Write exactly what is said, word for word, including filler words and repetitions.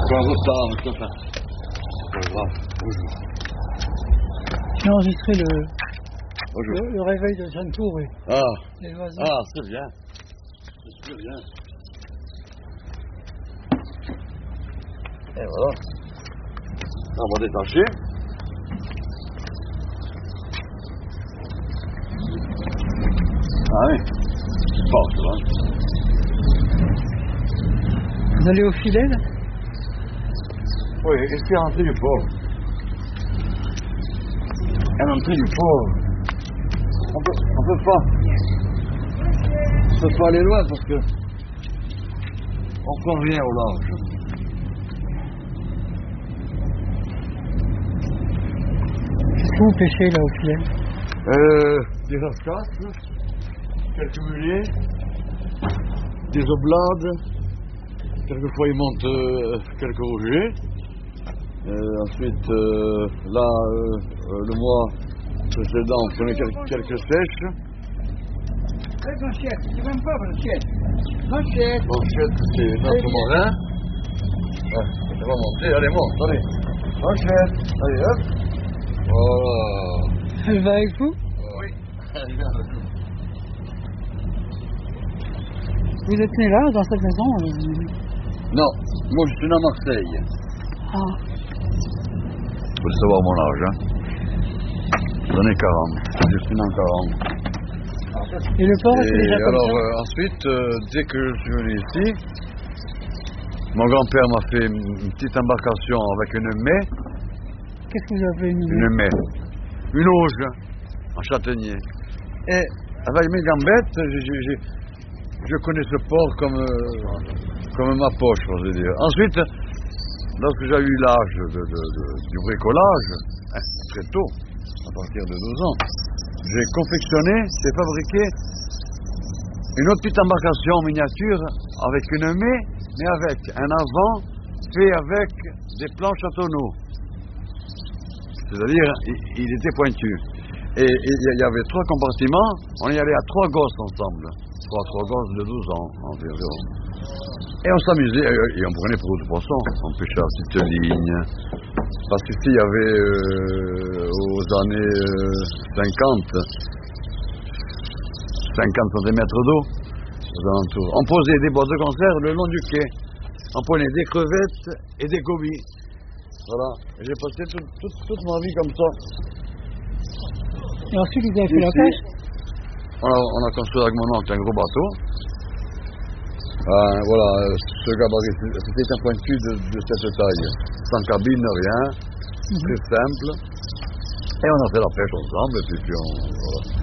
Encore un retard, mais c'est enfin. Pas grave, bonjour. J'ai enregistré le, Bonjour. le, le réveil de Jeanne Tour, oui. Ah, Les oiseaux. ah, c'est bien. C'est bien. Et voilà. On va détacher. Ah oui. Fort, tu vois. Vous allez au filet, là? Oui, et c'est l'entrée du port. À l'entrée du port. On peut, on peut pas. On peut pas aller loin parce que on convient au large. Qu'est-ce que vous pêchez, là, au filet? Euh, des rascasses, quelques mulets, des oblades, quelquefois ils montent euh, quelques rougets. Euh, ensuite, euh, là, euh, euh, le mois précédent, on prenait quelques, quelques sèches. Eh, Blanchette, tu m'aimes pas, Blanchette? Blanchette! Blanchette, c'est notre marin. Ouais, ça va monter, allez, monte, allez. Blanchette, allez, hop. Voilà. Elle va avec vous? Oui, elle vient avec nous. Vous êtes né là, dans cette maison? euh, Non, moi je suis né à Marseille. Ah, Faut savoir mon âge, hein. J'en ai quarante. Je suis né en quarante. et le port, c'est Et déjà comme alors, ça? euh, ensuite, euh, dès que je suis venu ici, mon grand-père m'a fait une petite embarcation avec une mets, Qu'est-ce que vous avez une une mets, une auge en châtaignier. Et avec mes gambettes, j'ai- j'ai- j'ai- je connais ce port comme, euh, comme ma poche, je veux dire. Ensuite, lorsque j'ai eu l'âge de, de, de, du bricolage, hein, très tôt, à partir de douze ans, j'ai confectionné, j'ai fabriqué une autre petite embarcation en miniature avec une mets, mais avec un avant fait avec des planches à tonneaux. C'est-à-dire, il, il était pointu. Et il y avait trois compartiments, on y allait à trois gosses ensemble. Trois, trois gosses de douze ans environ. Et on s'amusait, et on prenait pour de poissons, on pêchait à petite ligne. Parce qu'ici, il y avait, euh, aux années euh, cinquante, cinquante centimètres d'eau aux alentours. On posait des boîtes de conserve le long du quai. On prenait des crevettes et des gobies. Voilà. Et j'ai passé tout, tout, toute ma vie comme ça. Et ensuite, vous avez fait la Ici, pêche? on a, on a construit avec mon oncle un gros bateau. Euh, voilà, ce gabarit, c'était un pointu de, de cette taille. Sans cabine, rien. Mhm. Très simple. Et on a fait la pêche ensemble, et puis, puis on, voilà.